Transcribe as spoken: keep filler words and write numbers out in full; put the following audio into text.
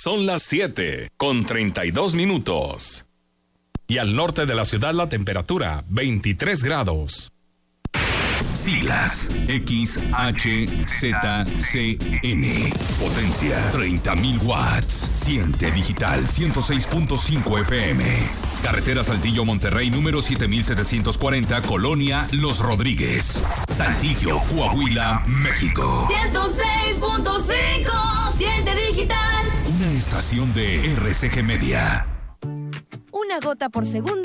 Son las siete con treinta y dos minutos. Y al norte de la ciudad la temperatura veintitrés grados. Siglas X H Z C N. Potencia treinta mil watts. Siente digital ciento seis punto cinco F M. Carretera Saltillo Monterrey número siete mil setecientos cuarenta, Colonia Los Rodríguez, Saltillo, Coahuila, México. ciento seis punto cinco. Siente digital. Una estación de R C G Media. Una gota por segundo